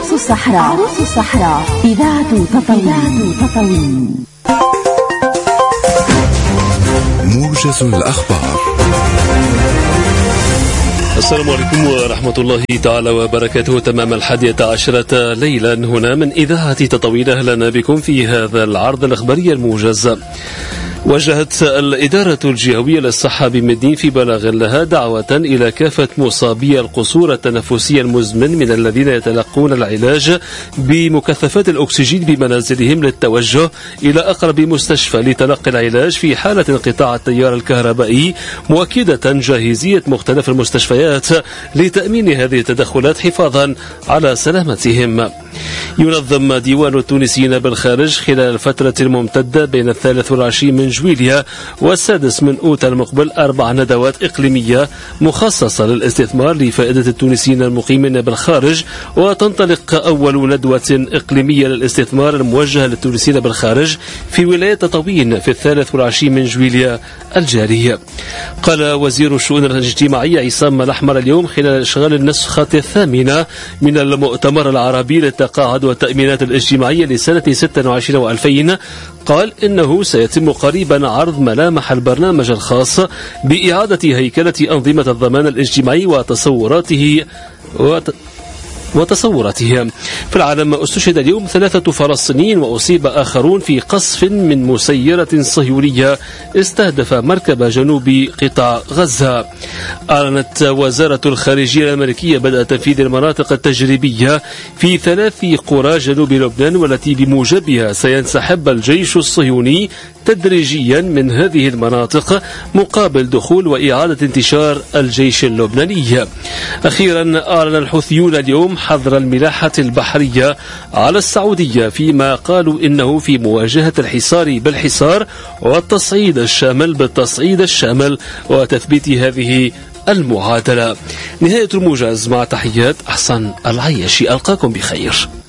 عروس الصحراء إذاعة تطاوين. موجز الأخبار. السلام عليكم ورحمة الله تعالى وبركاته. تمام 11 ليلا هنا من إذاعة تطاوين. أهلا بكم في هذا العرض الأخباري الموجز. وجهت الإدارة الجهوية للصحة بمدين في بلاغ لها دعوة إلى كافة مصابي القصور التنفسي المزمن من الذين يتلقون العلاج بمكثفات الأكسجين بمنازلهم للتوجه إلى أقرب مستشفى لتلقي العلاج في حالة انقطاع التيار الكهربائي، مؤكدة جاهزية مختلف المستشفيات لتأمين هذه التدخلات حفاظا على سلامتهم. ينظم ديوان التونسيين بالخارج خلال الفترة الممتدة بين 23 من جويليا و6 من أوت المقبل 4 ندوات إقليمية مخصصة للاستثمار لفائدة التونسيين المقيمين بالخارج، وتنطلق أول ندوة إقليمية للاستثمار الموجهة للتونسيين بالخارج في ولاية تطاوين في 23 من جويليا الجاري. قال وزير الشؤون الاجتماعية عصام الأحمر اليوم خلال إشغال النسخة 8 من المؤتمر العربي للتقاعد والتأمينات الاجتماعية لسنة 26 و2000، قال إنه سيتم قريبا عرض ملامح البرنامج الخاص بإعادة هيكلة أنظمة الضمان الاجتماعي وتصوراته. في العالم استشهد اليوم 3 فلسطينيين وأصيب آخرون في قصف من مسيرة صهيونية استهدف مركب جنوب قطاع غزة. أعلنت وزارة الخارجية الأمريكية بدء تنفيذ المناطق التجريبية في 3 قرى جنوب لبنان، والتي بموجبها سينسحب الجيش الصهيوني تدريجيا من هذه المناطق مقابل دخول وإعادة انتشار الجيش اللبناني. أخيرا أعلن الحوثيون اليوم حظر الملاحة البحرية على السعودية، فيما قالوا إنه في مواجهة الحصار بالحصار والتصعيد الشامل بالتصعيد الشامل وتثبيت هذه المعادلة. نهاية الموجز، مع تحيات أحسن العياشي، ألقاكم بخير.